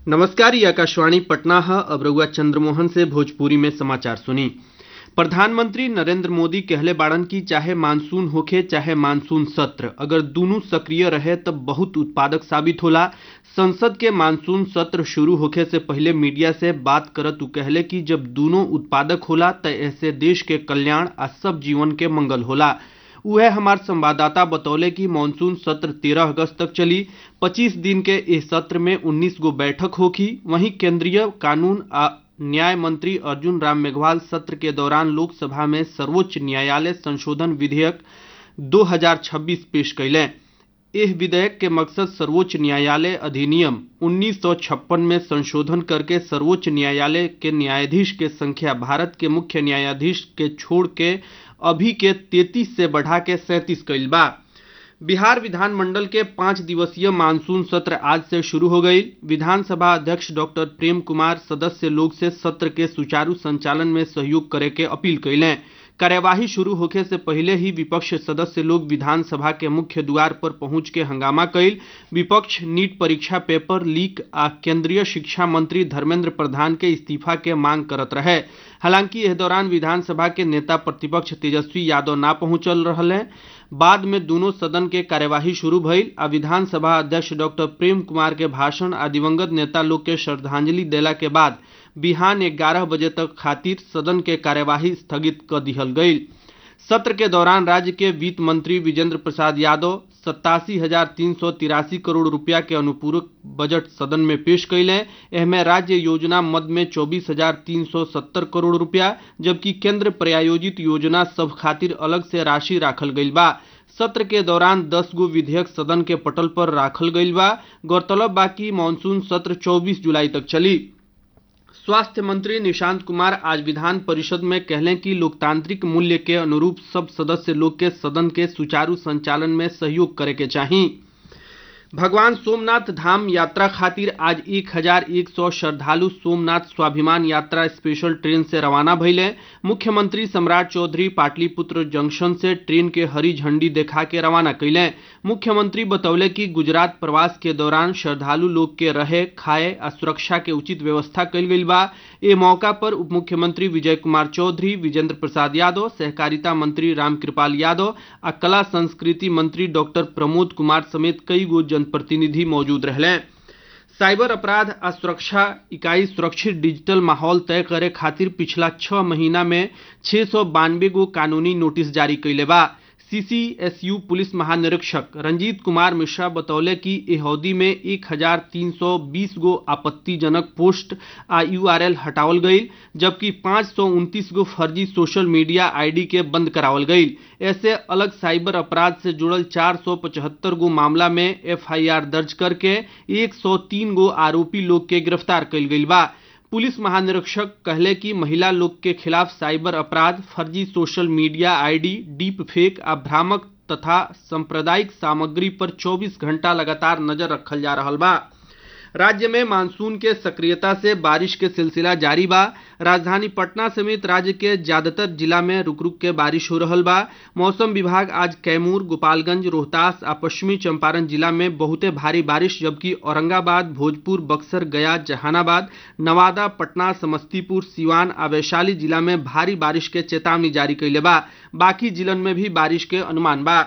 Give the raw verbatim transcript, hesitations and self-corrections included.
नमस्कार, ये आकाशवाणी पटना है। अब रउआ चंद्रमोहन से भोजपुरी में समाचार सुनी। प्रधानमंत्री नरेंद्र मोदी कहले बाड़न की चाहे मानसून होखे चाहे मानसून सत्र, अगर दूनों सक्रिय रहे तब बहुत उत्पादक साबित होला। संसद के मानसून सत्र शुरू होखे से पहले मीडिया से बात करत उ कहले कि जब दूनों उत्पादक होला त ऐसे देश के कल्याण आ सब जीवन के मंगल होला। उहे हमार संवाददाता बतौले कि मानसून सत्र तेरह अगस्त तक चली। पच्चीस दिन के इस सत्र में उन्नीस गो बैठक होगी। वहीं केंद्रीय कानून आ न्याय मंत्री अर्जुन राम मेघवाल सत्र के दौरान लोकसभा में सर्वोच्च न्यायालय संशोधन विधेयक दो हज़ार छब्बीस पेश कैले। एह विधेयक के मकसद सर्वोच्च न्यायालय अधिनियम उन्नीस सौ छप्पन में संशोधन करके सर्वोच्च न्यायालय के न्यायाधीश के संख्या भारत के मुख्य न्यायाधीश के छोड़ के अभी के तैंतीस से बढ़ा के सैंतीस कैल बा। बिहार विधानमंडल के पांच दिवसीय मानसून सत्र आज से शुरू हो गई। विधानसभा अध्यक्ष डॉक्टर प्रेम कुमार सदस्य लोग से सत्र के सुचारू संचालन में सहयोग करे के अपील कैलें। कार्यवाही शुरू होखे से पहले ही विपक्ष सदस्य लोग विधानसभा के मुख्य द्वार पर पहुंच के हंगामा कैल। विपक्ष नीट परीक्षा पेपर लीक आ केंद्रीय शिक्षा मंत्री धर्मेंद्र प्रधान के इस्तीफा के मांग करत रहे। हालांकि इस दौरान विधानसभा के नेता प्रतिपक्ष तेजस्वी यादव ना पहुंचल रहले। बाद में दोनों सदन के कार्यवाही शुरू भइल आ विधानसभा अध्यक्ष डॉक्टर प्रेम कुमार के भाषण आ दिवंगत नेता लोग के श्रद्धांजलि देला के बाद बिहान ग्यारह बजे तक खातिर सदन के कार्यवाही स्थगित कर दिहल गई। सत्र के दौरान राज्य के वित्त मंत्री विजेंद्र प्रसाद यादव सत्तासी हजार तीन सौ तिरासी करोड़ रुपया के अनुपूरक बजट सदन में पेश कैले। एहमे राज्य योजना मद में चौबीस हजार तीन सौ सत्तर करोड़ रुपया, जबकि केंद्र प्रायोजित योजना सब खातिर अलग से राशि राखल गईल बा। सत्र के दौरान दस गो विधेयक सदन के पटल पर राखल गईल बा। गौरतलब बा कि मानसून सत्र चौबीस जुलाई तक चली। स्वास्थ्य मंत्री निशांत कुमार आज विधान परिषद में कहलें कि लोकतांत्रिक मूल्य के अनुरूप सब सदस्य लोग के सदन के सुचारू संचालन में सहयोग करे के चाहिए। भगवान सोमनाथ धाम यात्रा खातिर आज एक हजार एक सौ श्रद्धालु सोमनाथ स्वाभिमान यात्रा स्पेशल ट्रेन से रवाना भइले। मुख्यमंत्री सम्राट चौधरी पाटलिपुत्र जंक्शन से ट्रेन के हरी झंडी देखा के रवाना कैले। मुख्यमंत्री बतौले कि गुजरात प्रवास के दौरान श्रद्धालु लोग के रहे खाए आ सुरक्षा के उचित व्यवस्था कैल गई बा। ए मौका पर उप मुख्यमंत्री विजय कुमार चौधरी, विजेंद्र प्रसाद यादव, सहकारिता मंत्री रामकृपाल यादव आ कला संस्कृति मंत्री डॉक्टर प्रमोद कुमार समेत कई गो जनप्रतिनिधि मौजूद रहले। साइबर अपराध आ सुरक्षा इकाई सुरक्षित डिजिटल माहौल तय करे खातिर पिछला छह महीना में छह सौ बानवे गो कानूनी नोटिस जारी कैले बा। सीसीएसयू पुलिस महानिरीक्षक रंजीत कुमार मिश्रा बतौले कि एह अवधि में एक हजार तीन सौ बीस गो आपत्तिजनक पोस्ट आ यूआरएल हटावल गई, जबकि पाँच सौ उनतीस गो फर्जी सोशल मीडिया आईडी के बंद करावल गई। ऐसे अलग साइबर अपराध से जुड़ल चार सौ पचहत्तर गो मामला में एफआईआर दर्ज करके एक सौ तीन गो आरोपी लोग के गिरफ्तार कैल गई बा। पुलिस महानिरीक्षक कहले कि महिला लोग के खिलाफ साइबर अपराध, फर्जी सोशल मीडिया आईडी, डीप फेक आ भ्रामक तथा सांप्रदायिक सामग्री पर चौबीस घंटा लगातार नजर रखल जा रहल बा। राज्य में मानसून के सक्रियता से बारिश के सिलसिला जारी बा। राजधानी पटना समेत राज्य के ज्यादातर जिला में रुक रुक के बारिश हो रहल बा। मौसम विभाग आज कैमूर, गोपालगंज, रोहतास आ पश्चिमी चंपारण जिला में बहुते भारी बारिश, जबकि औरंगाबाद, भोजपुर, बक्सर, गया, जहानाबाद, नवादा, पटना, समस्तीपुर, सीवान आ वैशाली जिला में भारी बारिश के चेतावनी जारी कैले बा। बाकी जिलन में भी बारिश के अनुमान बा।